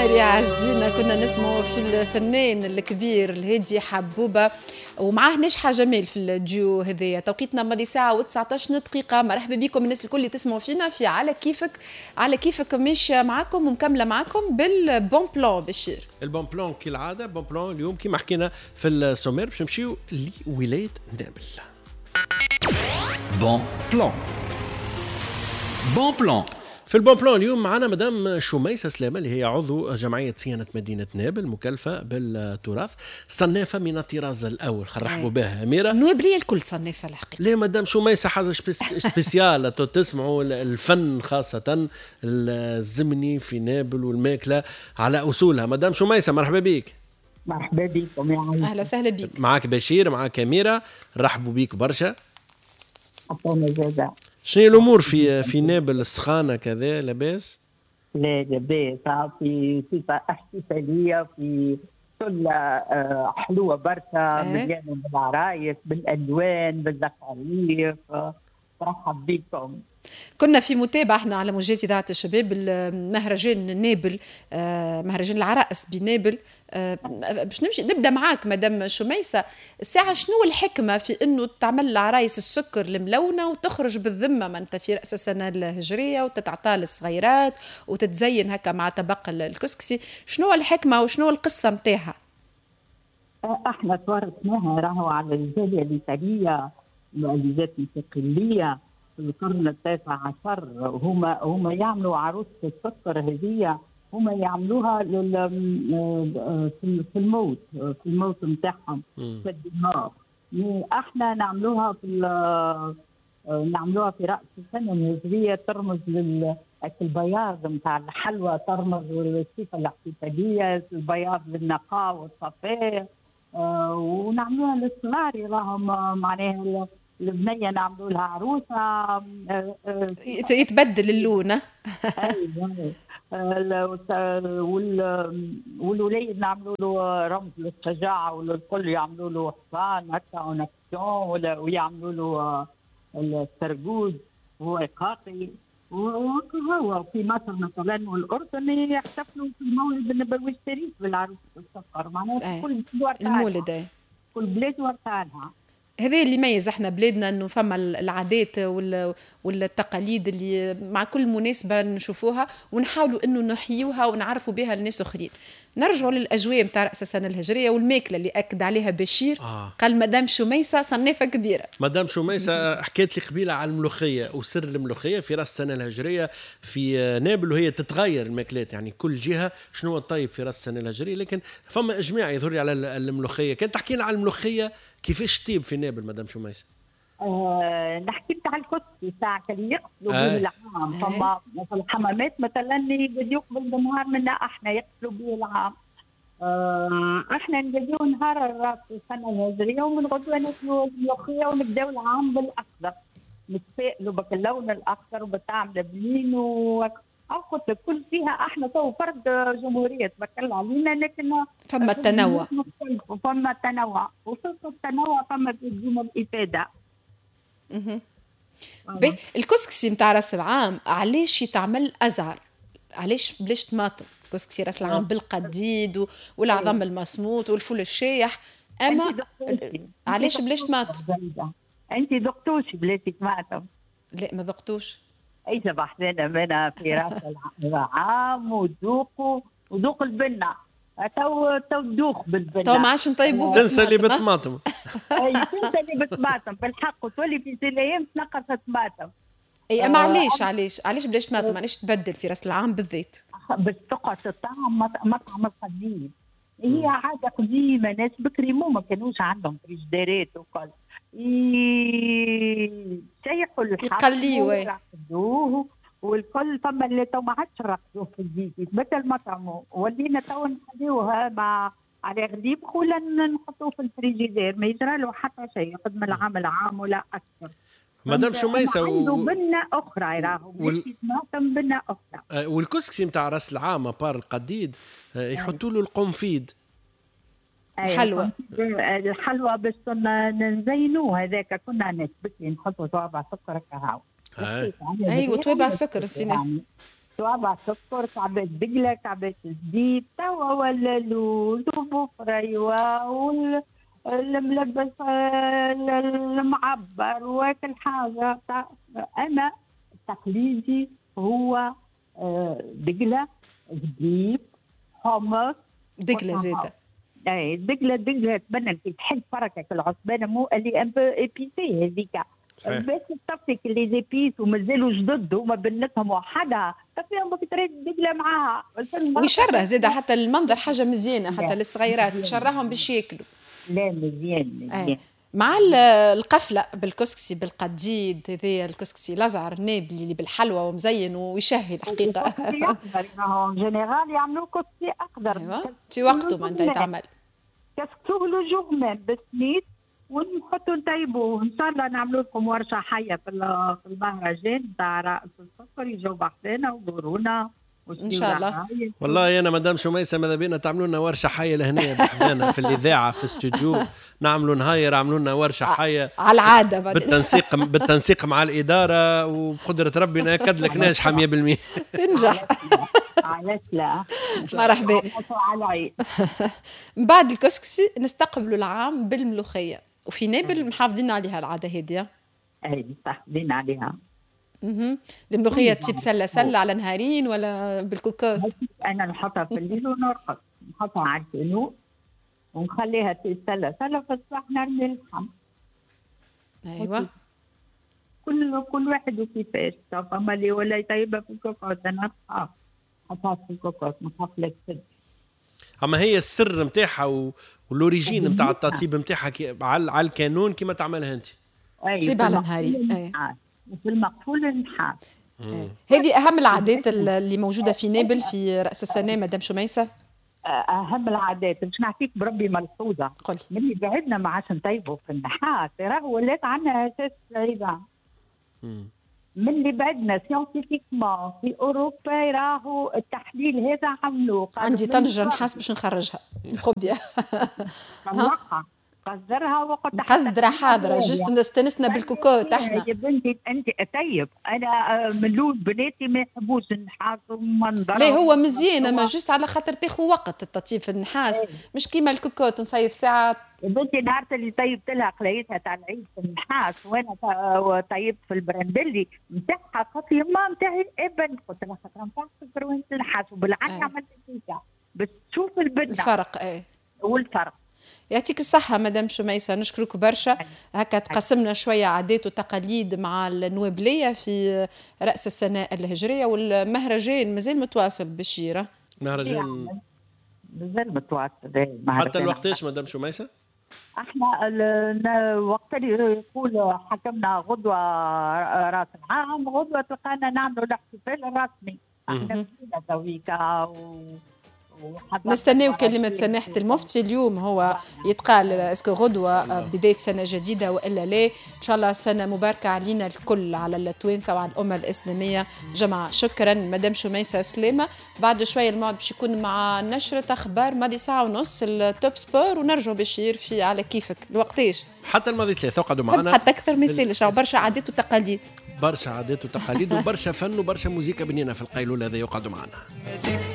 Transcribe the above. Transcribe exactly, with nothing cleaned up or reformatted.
الخير يا عزينا. كنا نسمعوا في الفنان الكبير الهادي حبوبة ومعاه نجحة جمال في الديو هذايا. توقيتنا ماضي ساعة وتسعة عشر دقيقة. مرحبا بكم الناس الكل اللي تسمعوا فينا في على كيفك. على كيفك ماشية معكم ومكملة معكم بالبون بلان بشير. البون بلان كالعادة بون بلان اليوم كما حكينا في السومير باش نمشيو لولاية نابل. بون بلان بون بلان في البون بلان اليوم معنا مدام شميسة سلامة اللي هي عضو جمعية صيانة مدينة نابل مكلفة بالتراث، صنافة من الطراز الأول. خرحبوا بها أميرة. نوابرية الكل صنافة الحقيقة. ليه مدام شميسة حاجة سبيسيال تسمعوا الفن خاصة الزمني في نابل والماكلة على أصولها. مدام شميسة مرحبا بيك. مرحبا بكم يا عزيزي. أهلا وسهلا بيك. معك بشير معك أميرة، رحبوا بيك برشا. أعطونا جزاء. شنو الأمور في في نابل؟ السخانة كذا لاباس؟ لا لاباس، في صفة احتفالية في كل حلوة برشا، مليانة بالعرايس بالألوان بالزخاريف. مرحب بكم. كنا في متابعة احنا على موجات إذاعة الشباب المهرجان نابل، مهرجان العرائس بنابل. باش نمشي نبدا معاك مدام شميسة. الساعة شنو الحكمة في انه تعمل العرايس السكر الملونة وتخرج بالذمة ما انت في رأس السنة الهجرية وتتعطى للصغيرات وتتزين هكا مع طبق الكسكسي؟ شنو الحكمة وشنو القصة متاعها؟ احنا تورثناها راهو على الجالية الإيطالية والجاليات المستقلية في القرن التاسع عشر. هما هما يعملوا عروسة السكر هذه، هما يعملوها في الموت في الموت نتاعهم في الدماغ. احنا نعملوها في نعملوها في راس السنه الهجريه، ترمز للبياض نتاع الحلوى، ترمز للصفه الاحتفاليه، البياض للنقاء والصفاء. ونعملوها للصغار راهم معناها البنيه نعملوا لها عروسه يتبدل اللون. ايوه. والوليد نعملوا له رمز للشجاعه، والكل يعملوا له حصان هكا ونكسيون، ويعملوا له السرقوز هو قاطي. وهو في مصر مثلا والاردن يحتفلوا في المولد النبوي الشريف بالعروس السكر، معناها كل المولد كل بلاد ورثانها. هذا اللي يميز احنا بلادنا، انه فما العادات والتقاليد اللي مع كل مناسبه نشوفوها ونحاولوا انه نحيوها ونعرفوا بها الناس اخرين. نرجعوا للاجواء نتاع راس السنه الهجريه والماكله اللي اكد عليها بشير. آه. قال مدام شميسة صنافه كبيره. مدام شميسة حكيت لي قبيله على الملوخيه وسر الملوخيه في راس السنه الهجريه في نابل، وهي تتغير الماكلات يعني كل جهه شنو الطيب في راس السنه الهجريه، لكن فما اجماع يظهر لي على الملوخيه. كنت تحكي لنا على الملوخيه كيفاش تطيب في نابل مدام شميسة؟ آه نحكي على الكسكسي ساعة اللي يقتلوا آه. به العام. فما في الحمامات مثلا اللي يقبل بالنهار منا احنا يقتلوا به العام. آه احنا نجديو نهار راس السنة الهجرية ومن غدوة ناكلوا الملوخية ونبداو العام بالاخضر، نتفائلوا بك اللون الاخضر وبطعم لبنين و قلت لك كل فيها احنا تو فرد جمهوريه تبارك الله علينا، لكن فما التنوع فما التنوع وفي التنوع فما تدينا الافاده. اها الكسكسي نتاع راس العام علاش يتعمل ازهر؟ علاش بلاش طماطم؟ كسكسي راس العام بالقديد والعظم المصموط والفول الشايح، اما علاش بلاش طماطم؟ انت ذقتوش بلاش طماطم؟ لا ما ذقتوش. اي سبحتنا منها في راس العام وذوقوا وذوق البنه. تو تو ذوق بالبنه تو ما عادش نطيبوا تنسى اللي بالطماطم. اي تنسى اللي بالطماطم بالحق، وتولي في ذي الايام تنقص الطماطم. اي اما علاش علاش علاش بلاش طماطم؟ علاش تبدل في راس العام بالذات؟ بالثقة الطعم مطعم القديم. هي عادة قديمة، ناس بكري مو ما كانوش عندهم فريجديرات وكل يسيحوا الحب يقليوه والكل. فما اللي تو ما عادش رقدوه في الزيت يتبدل مطعمه، ولينا تو نخليوها مع على غليب خولا نحطوه في الفريجيدير ما يجرى له حتى شيء، يقدم العام العام ولا أكثر. مدام شميسة عنده و... بنة أخرى راهو وال... طماطم بنة أخرى. آه والكسكسي متاع راس العام بار القديد آه يحطوا له القنفيد. الحلوى الحلوى باش نزينوه هذاك كنا ناس بكري نحطوا توابع سكر كهو. ايوه توابع سكر نسينا. صوابع سكر، كعبات بقلة، كعبات زبيب، توا ولا لوز وبفريوة وال الملبس المعبر وكل حاجة. أنا التقليدي هو دقلة، زبيب، حمص، دقلة زيادة. اي دقلة دقلة تبنى كي تحل فركك العصبانة مو اللي ان بو ايبيسي هذيك. بس تصفيك اللي زيبيس ومازالوا جدد هما بنتهم وحدها تصفيهم بكتريت دقلة معاها. ويشره زيادة حتى المنظر حاجة مزيانة حتى للصغيرات تشرههم باش ياكلوا. لا مزيان مزيان. مع القفله بالكسكسي بالقديد هذايا الكسكسي الازعر نابلي اللي بالحلوى ومزين ويشهي الحقيقه. اخضر جينيرال يعملوا كسكسي اخضر. أيوة. في وقته ما انت يتعمل كسكسوه له جوغمان بالسميد ونحطوا نطيبوا. ان شاء الله نعملوا لكم ورشه حيه في المهرجان تاع رأس السكر يجوا بحثنا ودورونا ان شاء الله. والله انا مدام شميسه ماذا بينا تعملوا لنا ورشه حيه لهنا بحذانا في الاذاعه في استوديو نعملوا نهاير عملوا لنا ورشه حيه على العاده بالتنسيق بالتنسيق مع الاداره وبقدره ربي ناكد لك ناجحه مية بالمية تنجح. علاش لا. مرحبا. بعد الكسكسي نستقبلوا العام بالملوخيه وفي نابل محافظين عليها العاده هذه. اي محافظين عليها. اها الملوخيه تجيب سله سله على نهارين ولا بالكوكوت؟ انا نحطها في الليل ونرقص نحطها على الجنوب ونخليها تسلة سلة في الصباح نرمي اللحم. ايوه كل كل واحد وكيفاش. فما اللي ولا يطيبها في الكوكوت انا نخاف نحطها في الكوكوت نخاف لا تسد. اما هي السر نتاعها والوريجين نتاع التطيب نتاعها على على الكانون كما تعملها انت. تجيب على نهارين. اي في المقفول النحاس. هذه اهم العادات اللي موجوده في نابل في راس السنه مدام شميسه. اهم العادات باش نعطيك بربي ملحوظه. قل. ملي بعدنا ما عادش نطيبوا في النحاس راهو ولات عندنا اساس العيدان. ملي بعدنا سيانتيفيكمون في اوروبا راهو التحليل هذا عملوه. عندي طنجره نحاس باش نخرجها خبيه. طلعها قصدرها وقت قصدرها حاضره جست نستنسنا بالكوكوت احنا. يا بنتي انت طيب انا من الاول بناتي ما يحبوش النحاس ومنظر. ليه هو مزيان اما جست على خاطر تاخذ وقت التطيب في النحاس. ايه. مش كيما الكوكوت نصيف ساعه. يا بنتي نهار اللي طيبت لها قليتها تاع العيد في النحاس وانا طيبت في البراندلي نتاعها قالت لي ما نتاعي ابن قلت لها خاطر نتاعك في البروين النحاس وبالعكس ايه. عملت فيها بس تشوف البدله الفرق. ايه والفرق. يعطيك الصحة مدام شميسة نشكرك برشا. هكا تقسمنا شوية عادات وتقاليد مع النوابلية في رأس السنة الهجرية والمهرجان مازال متواصل بشيرة. مهرجان مازال متواصل حتى الوقتاش مدام شميسة؟ احنا وقت اللي يقول حكمنا غدوة راس العام غدوة تلقانا نعملوا الاحتفال الرسمي. احنا فينا تويكا و نستناو كلمة سماحة المفتي اليوم هو يتقال اسكو غدوة بداية سنة جديدة وإلا لا. إن شاء الله سنة مباركة علينا الكل على التوانسة وعلى الأمة الإسلامية جماعة. شكرا مدام شميسة سلامة. بعد شوية الموعد باش يكون مع نشرة أخبار ماضي ساعة ونص التوب سبور ونرجع بشير في على كيفك الوقتيش حتى الماضي ثلاثة اقعدوا معنا حتى أكثر ما يسالش برشا عادات وتقاليد برشا عادات وتقاليد وبرشا فن وبرشا موسيقى بنينا في القيلولة هذا يقعدوا معنا.